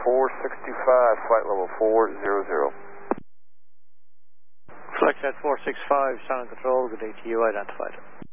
465, flight level 400. Flight 465, Sound Control, good day to you, identified.